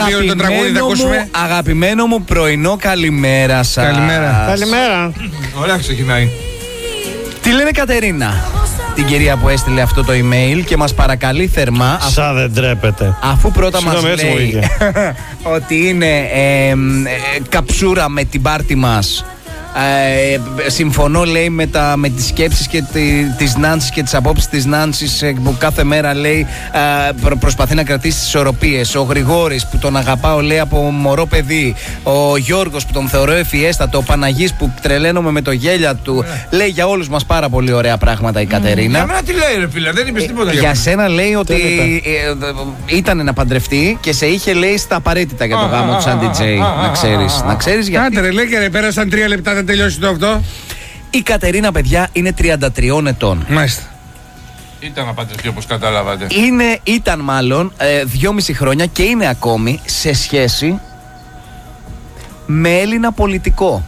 2 το τραγούδι θα ακούσουμε. Αγαπημένο μου πρωινό, καλημέρα σας. Καλημέρα. Ωραία, ξεκινάει. Τι λένε Κατερίνα, την κυρία που έστειλε αυτό το email και μας παρακαλεί θερμά. Σαν δεν τρέπεται. Αφού πρώτα μας λέει ότι είναι καψούρα με την πάρτη μας. Συμφωνώ, λέει, με τις σκέψεις και της Νάνσης και τις απόψεις της Νάνσης, που κάθε μέρα, λέει, προσπαθεί να κρατήσει τις ισορροπίες. Ο Γρηγόρης που τον αγαπάω, λέει, από μωρό παιδί. Ο Γιώργος που τον θεωρώ ευφιέστατο. Ο Παναγής που τρελαίνομαι με το γέλια του. Λέει για όλους μας πάρα πολύ ωραία πράγματα η Κατερίνα. Για μένα τι λέει, ρε φίλε, δεν είπες τίποτα. Για σένα λέει ότι ήταν να παντρευτεί και σε είχε, λέει, στα απαραίτητα για το γάμο του σαν DJ. Να ξέρεις γιατί. Άντε ρε, λέει, και πέρασαν 3 λεπτά. Τελειώσει το αυτό. Η Κατερίνα, παιδιά, είναι 33 ετών. Μάλιστα. Ήταν να παντρευτεί, όπως καταλάβατε. Ήταν μάλλον 2,5 χρόνια και είναι ακόμη σε σχέση με Έλληνα πολιτικό.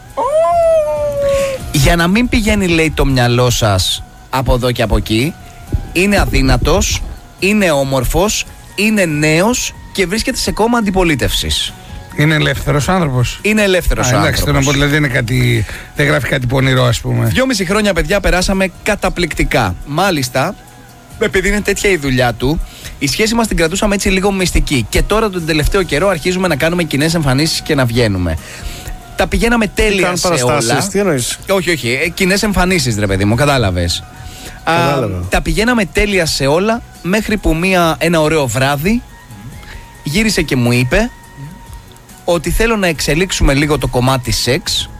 Για να μην πηγαίνει, λέει, το μυαλό σας από εδώ και από εκεί, είναι αδύνατος, είναι όμορφος, είναι νέος και βρίσκεται σε κόμμα αντιπολίτευσης. Είναι ελεύθερος άνθρωπος. Είναι ελεύθερος άνθρωπος. Εντάξει, θέλω να πω, δηλαδή δεν γράφει κάτι πονηρό, ας πούμε. 2,5 χρόνια, παιδιά, περάσαμε καταπληκτικά. Μάλιστα, επειδή είναι τέτοια η δουλειά του, η σχέση μας την κρατούσαμε έτσι λίγο μυστική. Και τώρα τον τελευταίο καιρό αρχίζουμε να κάνουμε κοινές εμφανίσεις και να βγαίνουμε. Τα πηγαίναμε τέλεια σε όλα. Τι εννοείς? Όχι, κοινές εμφανίσεις, ρε παιδί μου, κατάλαβες. Τα πηγαίναμε τέλεια σε όλα, μέχρι που ένα ωραίο βράδυ γύρισε και μου είπε ότι θέλω να εξελίξουμε λίγο το κομμάτι σεξ.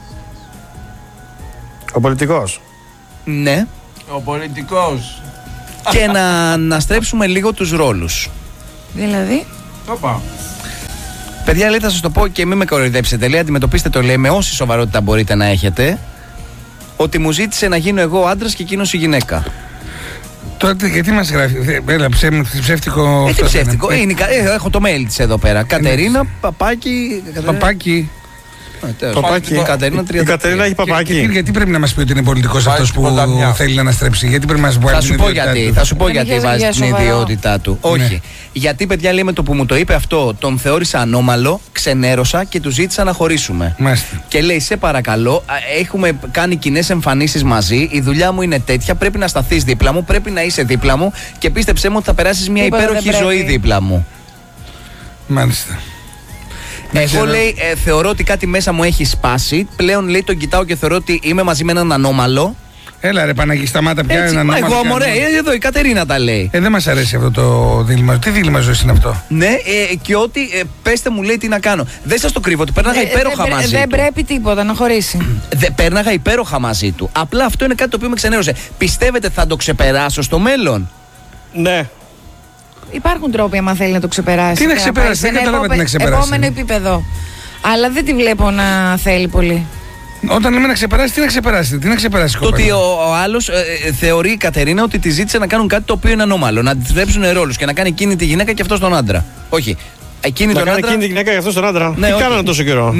Ο πολιτικός. Ναι. Ο πολιτικός. Και να αναστρέψουμε λίγο τους ρόλους. Δηλαδή. Όπα. Παιδιά, λέει, θα σας το πω και μην με κοροϊδέψετε. Λέει, αντιμετωπίστε το, λέει, με όση σοβαρότητα μπορείτε να έχετε. Ότι μου ζήτησε να γίνω εγώ άντρας και εκείνος η γυναίκα. Τότε γιατί μας γράφει, έλα, ψεύτικο. Τι ψεύτικο, έχω το mail της εδώ πέρα. Κατερίνα, παπάκι. Κατερίνα, η Κατερίνα έχει παπάκι. Γιατί πρέπει να μας πει ότι είναι πολιτικός αυτός που θέλει να αναστρέψει? Γιατί πρέπει να μας πει? Θα σου πω γιατί βάζει την ιδιότητά του. Όχι. Γιατί, παιδιά, λέει, με το που μου το είπε αυτό, τον θεώρησα ανώμαλο, ξενέρωσα και του ζήτησα να χωρίσουμε. Και λέει, σε παρακαλώ, έχουμε κάνει κοινές εμφανίσεις μαζί. Η δουλειά μου είναι τέτοια. Πρέπει να σταθείς δίπλα μου, πρέπει να είσαι δίπλα μου και πίστεψέ μου ότι θα περάσεις μια υπέροχη ζωή δίπλα μου. Μάλιστα. Εγώ, λέει, θεωρώ ότι κάτι μέσα μου έχει σπάσει. Πλέον, λέει, τον κοιτάω και θεωρώ ότι είμαι μαζί με έναν ανώμαλο. Έλα ρε Παναγί, σταμάτα πια έναν ανώμαλο. Εγώ, μωρέ, εδώ η Κατερίνα τα λέει. Δεν μας αρέσει αυτό το δίλημμα. Τι δίλημμα ζωής είναι αυτό? Ναι, και ότι πέστε μου, λέει, τι να κάνω. Δεν σας το κρύβω, ότι πέρναγα υπέροχα μαζί του. Δεν πρέπει τίποτα να χωρίσει. Πέρναγα υπέροχα μαζί του. Απλά αυτό είναι κάτι το οποίο με ξενέρωσε. Πιστεύετε θα το ξεπεράσω στο μέλλον? Ναι. Υπάρχουν τρόποι, άμα θέλει να το ξεπεράσει. Τι να ξεπεράσει, δεν καταλαβαίνω τι να ξεπεράσει. Επόμενο επίπεδο. Αλλά δεν τη βλέπω να θέλει πολύ. Όταν λέμε να ξεπεράσει, τι να ξεπεράσει, το ότι ο άλλος θεωρεί η Κατερίνα ότι τη ζήτησε να κάνουν κάτι το οποίο είναι ανώμαλο. Να αντιστρέψουν ρόλους και να κάνει εκείνη τη γυναίκα και αυτό τον άντρα. Όχι. Εκείνη να κάνει εκείνη τη γυναίκα και αυτό τον άντρα. Ναι, τι κάνανε τόσο καιρό?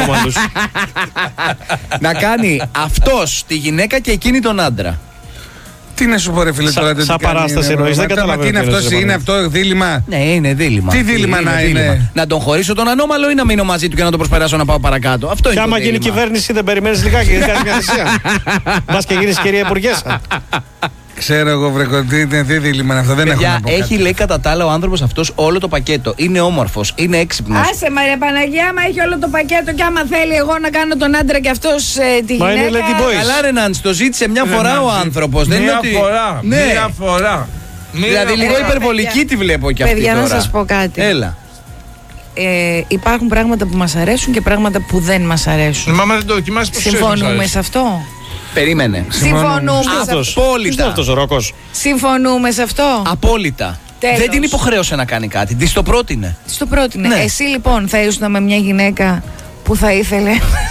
Να κάνει αυτός τη γυναίκα και εκείνη τον άντρα. Τι να σου πω, ρε φίλε, τώρα? Σαν παράσταση εννοείς? Δεν καταλαβαίνω. Είναι αυτό δίλημμα? Ναι, είναι δίλημμα. Τι δίλημμα να είναι? Να τον χωρίσω τον ανώμαλο ή να μείνω μαζί του και να τον προσπεράσω να πάω παρακάτω? Αυτό είναι. Και άμα γίνει κυβέρνηση, δεν περιμένεις λιγάκι και κάνεις μια θυσία? Μπας και γίνεις κυρία Υπουργέσα. Ξέρω εγώ, βρε, τι δίλημμα είναι αυτό? Δεν έχω να πω. Έχει, λέει, κατά τα άλλα ο άνθρωπος αυτός όλο το πακέτο. Είναι όμορφος, είναι έξυπνος. Άσε μα, ρε Παναγία, άμα έχει όλο το πακέτο και άμα θέλει εγώ να κάνω τον άντρα και αυτός τη γυναίκα. Μα είναι Lady Boys. Καλά, ρε Νάνση, το ζήτησε μια φορά ο άνθρωπος. Μια φορά. Δηλαδή λίγο υπερβολική τη βλέπω κι αυτή. Παιδιά, να σας πω κάτι. Έλα. Υπάρχουν πράγματα που μας αρέσουν και πράγματα που δεν μας αρέσουν. Μα δεν το δοκιμάσεις, πώς συμφωνούμε σε αυτό? Περίμενε. Συμφωνούμε απόλυτα. Αυτός ο Ρόκος. Συμφωνούμε σε αυτό. Απόλυτα. Τέλος. Δεν την υποχρέωσε να κάνει κάτι. Της το πρότεινε. Της το πρότεινε. Ναι. Εσύ λοιπόν θα ήσουν με μια γυναίκα που θα ήθελε.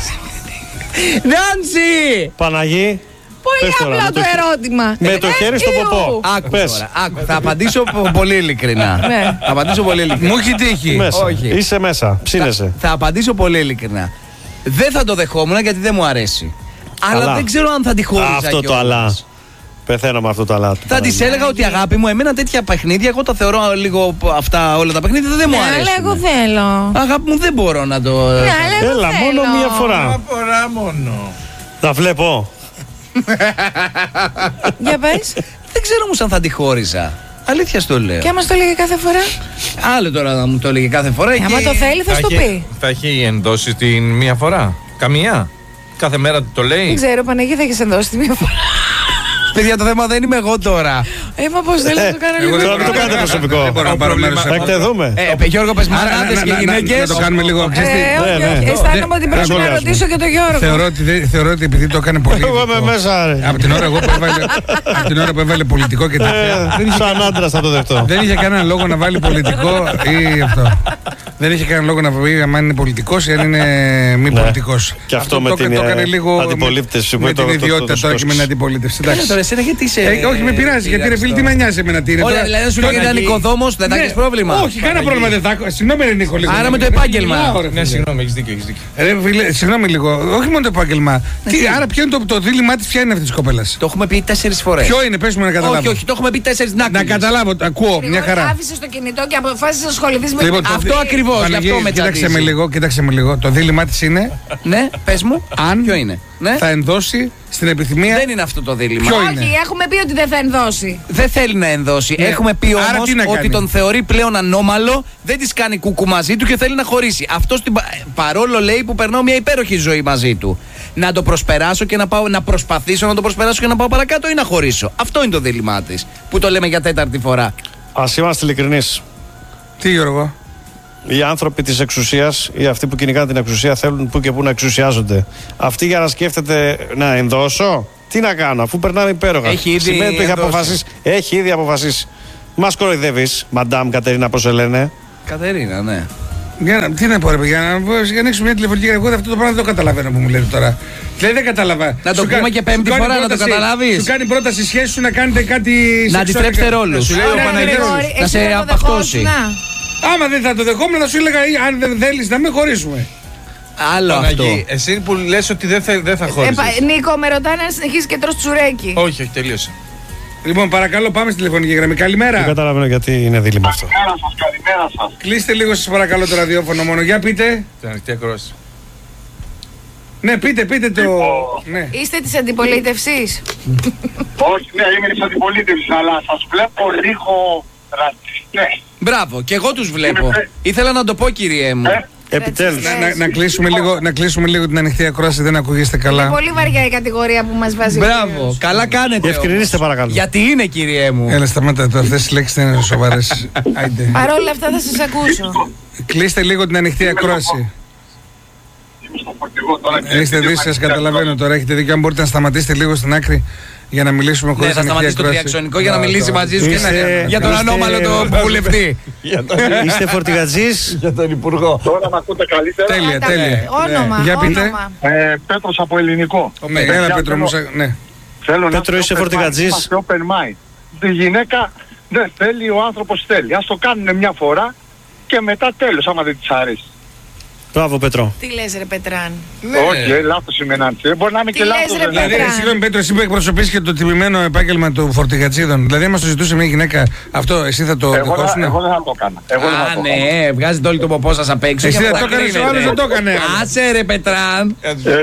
Νάνση! Παναγί. Πολύ απλό το ερώτημα. Με το χέρι στο ποπό. Άκου τώρα. Θα απαντήσω πολύ ειλικρινά. Ναι. Θα απαντήσω πολύ ειλικρινά. Μου έχει τύχει. Μέσα. Όχι. Είσαι μέσα. Ψήνεσαι. Θα απαντήσω πολύ ειλικρινά. Δεν θα το δεχόμουν γιατί δεν μου αρέσει. Αλλά δεν ξέρω αν θα τη χώριζα. Αυτό το αλλά. Πεθαίνω με αυτό το αλάτι. Θα τη έλεγα ότι αγάπη μου, εμένα τέτοια παιχνίδια, εγώ τα θεωρώ λίγο αυτά όλα τα παιχνίδια δεν μου αρέσουν. Αλλά εγώ θέλω. Αγάπη μου, δεν μπορώ να το. Έλα, μόνο μία φορά. Μια φορά μόνο. Τα βλέπω. Για πες. Δεν ξέρω όμως αν θα τη χώριζα. Αλήθεια στο λέω. Και άμα στο έλεγε κάθε φορά. Άλλο τώρα να μου το έλεγε κάθε φορά. Άμα το θέλει, θα στο πει. Θα έχει ενδώσει την μία φορά. Καμία. Κάθε μέρα το λέει. Δεν ξέρω, Παναγία, θα έχει ενδώσει τη μία φορά. Παιδιά, το θέμα δεν είμαι εγώ τώρα. Μα πώς θέλω να το κάνω λίγο. Τώρα μην το κάνετε προσωπικό. Δεν μπορώ να πάρω μέρος. Θα εκτεθούμε. Γιώργο, πες μαράδες και γυναίκες. Να το κάνουμε λίγο. Όχι, αισθάνομαι ότι πρέπει να ρωτήσω και τον Γιώργο. Θεωρώ ότι επειδή το έκανε πολύ. Εγώ είμαι μέσα, ρε. Από την ώρα που έβαλε πολιτικό και τέτοια. Σαν άντρας θα το δεχτώ. Δεν είχε κανένα λόγο να βάλει πολιτικό ή αυτό. Δεν είχε κανένα λόγο να πει αν είναι πολιτικός ή αν είναι μη πολιτικός. Και αυτό με την αντιπολίτευση. Με την ιδιότητα τώρα και με την αντιπολίτευση. Τώρα εσένα γιατί είσαι. Όχι, με πειράζει γιατί ρε φίλε, τι με νοιάζει εμένα τι είναι. Όλα, δηλαδή να σου λέει ότι ήταν οικοδόμος, δεν θα έχεις πρόβλημα. Όχι, κανένα πρόβλημα δεν θα έχω. Συγγνώμη, Νίκο, λίγο. Άρα με το επάγγελμα. Ναι, συγγνώμη, έχεις δίκιο. Ρε φίλε, συγγνώμη λίγο. Όχι μόνο το επάγγελμα. Άρα ποιο είναι το δίλημά της, ποια είναι αυτή τη κοπέλα. Το έχουμε πει 4 φορές. Ποιο είναι, πες μου να καταλάβω. Όχι, το έχουμε πει 4 να καταλάβω, ακούω, μια χαρά. Άφησες το κινητό και αποφάσισες να ασχοληθείς με αυτό ακριβώς. Κοίταξε με λίγο. Το δίλημά της είναι. Ναι, πες μου. Αν ποιο είναι. Θα ενδώσει στην επιθυμία. Δεν είναι αυτό το δίλημμα. Ποιο Όχι, είναι? έχουμε πει ότι δεν θα ενδώσει. Δεν θέλει να ενδώσει. Ναι. Έχουμε πει Άρα όμως τι να ότι κάνει? τον θεωρεί πλέον ανώμαλο, δεν της κάνει κούκου μαζί του και θέλει να χωρίσει. Αυτό παρόλο λέει που περνάω μια υπέροχη ζωή μαζί του. Να το προσπεράσω και να προσπαθήσω να το προσπεράσω και να πάω παρακάτω ή να χωρίσω. Αυτό είναι το δίλημμά της. Που το λέμε για 4η φορά. Ας είμαστε ειλικρινείς. Τι, Γιώργο? Οι άνθρωποι της εξουσίας ή αυτοί που κυνηγάνε την εξουσία θέλουν που και που να εξουσιάζονται. Αυτοί για να σκέφτεται να ενδώσω, τι να κάνω, αφού περνάμε υπέροχα. Έχει ήδη σημαίνει ότι έχει ήδη αποφασίσει. Μας κοροϊδεύεις, Μαντάμ Κατερίνα, πώς σε λένε. Κατερίνα, ναι. Τι να πω, ρε παιδιά, για να ανοίξουμε μια τηλεφωνική. Εγώ αυτό το πράγμα δεν το καταλαβαίνω που μου λέτε τώρα. Δηλαδή δεν κατάλαβα. Να το πούμε και 5η φορά να το καταλάβεις. Σου κάνει πρόταση σχέση σου να κάνετε κάτι. Να αντιστρέψετε ρόλους. Να σε απακτώσει. Άμα δεν θα το δεχόμουν, θα σου έλεγα αν δεν θέλεις να μην χωρίσουμε. Άλλο αυτό. Εσύ που λες ότι δεν θα χωρίσεις. Νίκο, με ρωτάνε αν συνεχίσει και τρως τσουρέκι. Όχι, τελείωσε. Λοιπόν, παρακαλώ, πάμε στη τηλεφωνική γραμμή. Καλημέρα. Δεν καταλαβαίνω γιατί είναι δίλημμα αυτό. Καλημέρα σας. Κλείστε λίγο, σας παρακαλώ, το ραδιόφωνο μόνο. Για πείτε. Την ανοιχτή ακρόαση. Ναι, πείτε το. Ναι. Είστε της αντιπολίτευσης? Όχι, ναι, είμαι της αντιπολίτευσης, αλλά σας βλέπω λίγο ρατσιστές. Μπράβο, και εγώ τους βλέπω. Ήθελα να το πω, κύριε μου. Επιτέλους. Να κλείσουμε λίγο την ανοιχτή ακρόαση, δεν ακούγεστε καλά. Είναι πολύ βαριά η κατηγορία που μας βάζει. Μπράβο, καλά κάνετε. Ευκρινίστε παρακαλώ. Γιατί είναι, κύριε μου. Έλα, σταμάτα το, αυτές οι λέξεις δεν είναι σοβαρές. Παρ' όλα αυτά θα σας ακούσω. Κλείστε λίγο την ανοιχτή ακρόαση. Είστε δει, σας καταλαβαίνω τώρα. Έχετε δίκιο. Αν μπορείτε να σταματήσετε λίγο στην άκρη για να μιλήσουμε χωρίς θα σταματήσει το διαξονικό για να μιλήσει μαζί σου για τον ανώμαλο τον βουλευτή. Είστε φορτηγατζής. Για τον υπουργό. Τώρα με ακούτε καλύτερα. Τέλεια. Όνομα. Για πείτε. Πέτρος από Ελληνικό. Έλα, Πέτρο μου. Ναι. Πέτρο, είσαι φορτηγατζής. Είμαστε open mind. Τη γυναίκα δεν θέλει, ο άνθρωπος θέλει. Ας το κάνουν μια φορά και μετά τέλος, άμα δεν της αρέσει. Μπράβο, Πέτρο. Τι λες, ρε Πετράν? Όχι, λάθος είμαι να έρθει. Μπορεί να είμαι Τι και λες, λάθος. ρε, Δηλαδή, Πέτρα? συγγνώμη, Πέτρο, εσύ που εκπροσωπείς και το τιμημένο επάγγελμα του φορτηγατσίδων. Δηλαδή, άμα το ζητούσε μια γυναίκα, αυτό εσύ θα το δεχόσουν? Εγώ δεν θα το έκανα. Α, ναι, βγάζετε όλο το ποπό σας απ' έξω. Εσύ δεν το έκανες, ο άλλος δεν το έκανε. Άσε, ρε Πετράν.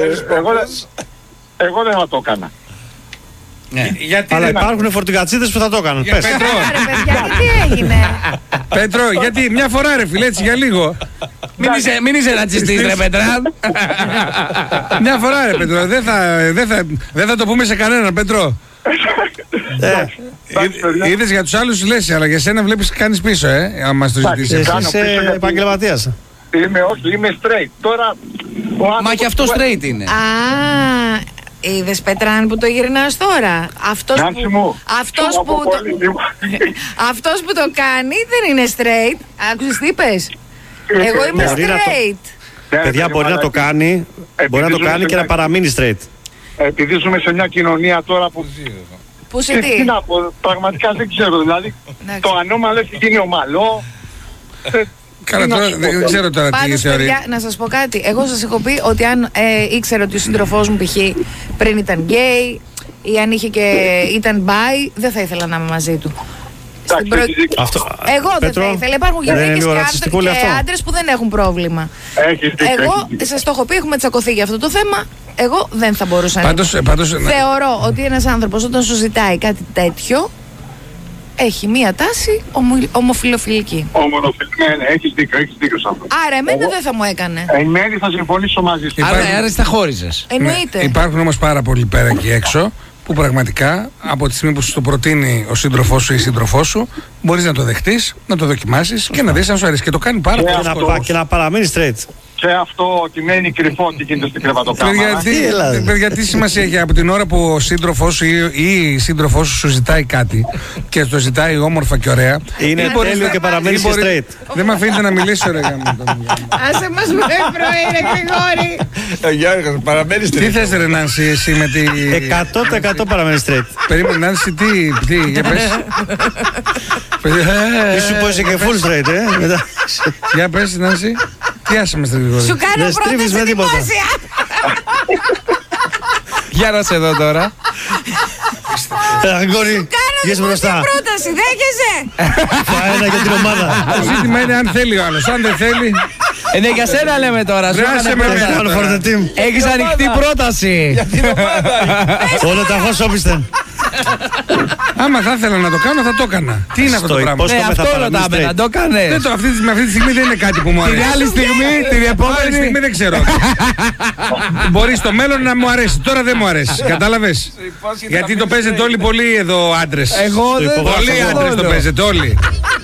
Εγώ δεν θα το έκανα. Γιατί Αλλά δεν... υπάρχουν φορτηγατσίδες που θα το έκαναν. Πες. Πέτρο, Άρα, παιδιά, τι έγινε? Πέτρο, γιατί μια φορά ρε φίλε, έτσι για λίγο. Μην είσαι ρατσιστής, ρε Πετράν. Μια φορά ρε Πέτρο, δεν θα το πούμε σε κανέναν, Πέτρο. Είδες για τους άλλους λες, αλλά για σένα βλέπεις κάνεις πίσω, αν μας το ζητήσεις. Εσύ είσαι επαγγελματίας. Είμαι straight. Τώρα. Μα και αυτό straight είναι. Α, είδες, Πετράν, που το γυρνάς τώρα? Αυτός που το κάνει δεν είναι straight. Άκουσες τι είπες? Εγώ είμαι straight. Παιδιά, μπορεί να το κάνει. Μπορεί να το κάνει και να παραμείνει straight. Επειδή ζούμε σε μια κοινωνία τώρα που. Που σε τι τι? να πω, πραγματικά δεν ξέρω. Δηλαδή, το ανώμαλο έχει γίνει ομαλό. Καλά, τώρα δεν ξέρω τώρα τι Πάντως, θεωρεί. παιδιά, να σας πω κάτι. Εγώ σας έχω πει ότι αν ήξερα ότι ο σύντροφός μου π.χ. πριν ήταν γκέι ή αν είχε και ήταν bi, δεν θα ήθελα να είμαι μαζί του. Εγώ δεν θα ήθελα. Υπάρχουν γυναίκες και άντρες που δεν έχουν πρόβλημα. Εγώ σας το έχω πει, έχουμε τσακωθεί για αυτό το θέμα. Εγώ δεν θα μπορούσα να. Θεωρώ ότι ένας άνθρωπος όταν σου ζητάει κάτι τέτοιο έχει μία τάση ομοφιλοφιλική. Ναι, έχεις δίκιο σε αυτό. Άρα εμένα δεν θα μου έκανε. Εν μέρει θα συμφωνήσω μαζί σου. Άρα θα χώριζες. Εννοείται. Υπάρχουν όμως πάρα πολλοί πέρα εκεί έξω που πραγματικά από τη στιγμή που σου το προτείνει ο σύντροφός σου ή η σύντροφός σου, μπορείς να το δεχτείς, να το δοκιμάσεις και να δεις αν σου αρέσει. Και το κάνει πάρα πολύ. Και να παραμείνει straight. Και αυτό ότι μένει κρυφό τι γίνεται στην κρεβατοκάμαρα. Παιδιά, τι σημασία έχει από την ώρα που ο σύντροφός σου ή η σύντροφός σου ζητάει κάτι και το ζητάει όμορφα και ωραία. Είναι τέλειο και παραμένει straight. Δεν με αφήνετε να μιλήσω, ρε γάμο. Άσε μας πρωί, ρε Γρηγόρη. Γιώργο, παραμένει straight. Τι θες, ρε Νάνση, εσύ με τη. 100% παραμένει straight. Περίμενε, Νάνση, τι, για πες. Ήσου πω είσαι και full straight, Για πες, Νάνση. Τι άσε με Γρηγόρη. Σου κάνω πρόταση δημόσια. Για να σε δω τώρα. Αγόρι, βγες μπροστά. Κάνω πρόταση, δέχεσαι. Φάενα για την ομάδα. Το ζήτημα είναι αν θέλει ο άλλος. Αν δεν θέλει. Ναι, για σένα λέμε τώρα. Έχεις ανοιχτή πρόταση. Όλα τα χωσόπισθεν. Άμα θα ήθελα να το κάνω, θα το έκανα. Τι είναι αυτό το πράγμα. Αυτό ρωτάμε, να το κάνεις. Με αυτή τη στιγμή δεν είναι κάτι που μου αρέσει. Την άλλη στιγμή, την επόμενη στιγμή δεν ξέρω. Μπορεί στο μέλλον να μου αρέσει. Τώρα δεν μου αρέσει. Κατάλαβες. Γιατί το παίζετε όλοι πολύ εδώ άντρες. Εγώ δεν. Πολλοί άντρες το παίζετε όλοι.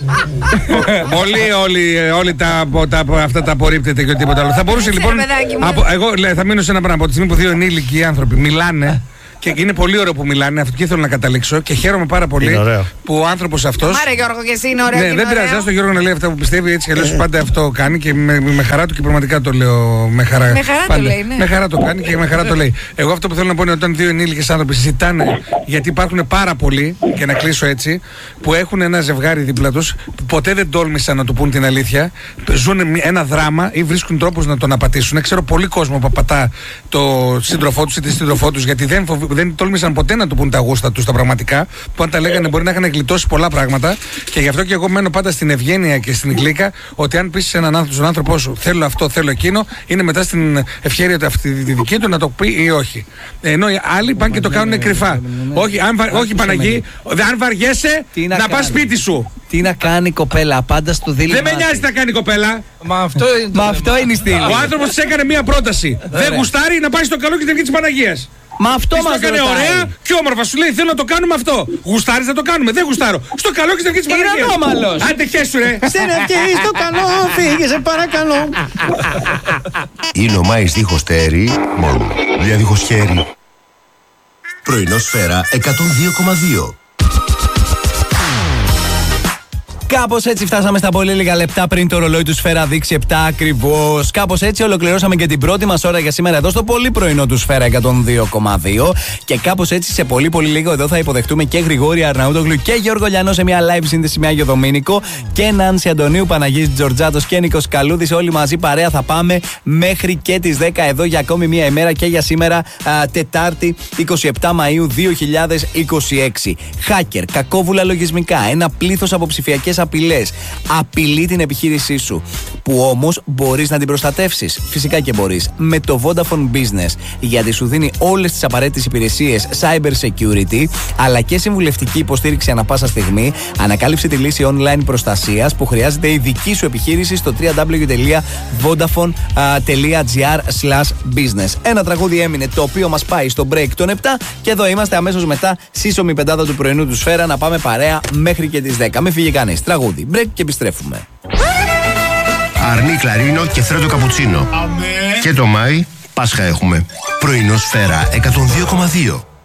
Όλοι αυτά τα απορρίπτεται και τίποτα άλλο. Θα μπορούσε λοιπόν. Εγώ θα μείνω σε ένα πράγμα. Από τη στιγμή που δύο ενήλικοι άνθρωποι μιλάνε. Και είναι πολύ ωραίο που μιλάνε, αυτό και θέλω να καταλήξω και χαίρομαι πάρα πολύ που ο άνθρωπος αυτός. Άρα Γιώργο, και εσύ είναι ωραίο. Ναι, δεν πειράζει, στον Γιώργο να λέει αυτά που πιστεύει, έτσι κι αλλιώς πάντα αυτό κάνει και με χαρά του και πραγματικά το λέω με χαρά. Με χαρά το λέει, ναι. Με χαρά το κάνει και με χαρά το λέει. Εγώ αυτό που θέλω να πω είναι όταν δύο ενήλικες άνθρωποι συζητάνε, γιατί υπάρχουν πάρα πολλοί, και να κλείσω έτσι, που έχουν ένα ζευγάρι δίπλα τους, που ποτέ δεν τόλμησαν να του πούν την αλήθεια, ζουν ένα δράμα ή βρίσκουν τρόπους να τον απατήσουν. Ξέρω πολύ κόσμο που απατά το σύντροφό τους ή τη σύντροφό τους γιατί δεν τόλμησαν ποτέ να του πούν τα γούστα τους τα πραγματικά, που αν τα λέγανε μπορεί να είχαν γλιτώσει πολλά πράγματα. Και γι' αυτό και εγώ μένω πάντα στην ευγένεια και στην γλύκα, ότι αν πεις σε έναν άνθρωπο, στον άνθρωπό σου, θέλω αυτό, θέλω εκείνο, είναι μετά στην ευχέρεια του αυτή τη δική του να το πει ή όχι. Ενώ οι άλλοι πάνε και το κάνουν κρυφά. Όχι, Παναγί, αν βαριέσαι, να πας σπίτι σου. Τι να κάνει η κοπέλα, πάντα στο δίλημμα. Δεν με νοιάζει να κάνει η κοπέλα. Μα αυτό είναι η στήλη. Ο άνθρωπος της έκανε μία πρόταση. Δεν γουστάρει να πάει στο καλό και την ευχή της Παναγίας. Μα αυτό μας έκανε ρωτάει. ωραία και όμορφα. Σου λέει θέλω να το κάνουμε αυτό. Γουστάρεις να το κάνουμε. Δεν γουστάρω. Στο καλό και στην ευχή της Παναγίας. Είναι ανώμαλος. Άντε χέσου ρε. Στην ευχή, στο καλό, φύγε σε παρακαλώ. Είναι ο Μάης δίχως τέρι, μόνο. Δουλειά δίχως χέρι. Πρωινό Σφαίρα 102,2. Κάπως έτσι φτάσαμε στα πολύ λίγα λεπτά πριν το ρολόι του Σφαίρα δείξει 7 ακριβώς. Κάπως έτσι ολοκληρώσαμε και την πρώτη μας ώρα για σήμερα εδώ στο πολύ πρωινό του Σφαίρα 102,2. Και κάπως έτσι σε πολύ λίγο εδώ θα υποδεχτούμε και Γρηγόρη Αρναούτογλου και Γιώργο Λιανό σε μια live σύνδεση με Άγιο Δομήνικο. Και Νάνση Αντωνίου, Παναγής Τζορτζάτος και Νίκος Καλούδης. Όλοι μαζί παρέα θα πάμε μέχρι και τις 10 εδώ για ακόμη μια ημέρα και για σήμερα Τετάρτη 27 Μαΐου 2026. Hacker, κακόβουλα λογισμικά, ένα πλήθος από ψηφιακές απειλές. Απειλεί την επιχείρησή σου, που όμως μπορείς να την προστατεύσεις. Φυσικά και μπορείς. Με το Vodafone Business, γιατί σου δίνει όλες τις απαραίτητες υπηρεσίες cyber security, αλλά και συμβουλευτική υποστήριξη ανά πάσα στιγμή. Ανακάλυψε τη λύση online προστασίας που χρειάζεται η δική σου επιχείρηση στο www.vodafone.gr/business. Ένα τραγούδι έμεινε το οποίο μας πάει στο break των 7 και εδώ είμαστε αμέσως μετά, σύσσωμη πεντάδα του πρωινού του Σφαίρα, να πάμε παρέα μέχρι και τις 10. Μην φύγει κανείς. Τραγούδι, break και επιστρέφουμε. Αρνί κλαρίνο και θρέτο καπουτσίνο. Και το Μάη, Πάσχα έχουμε. Πρωινό Σφαίρα 102,2.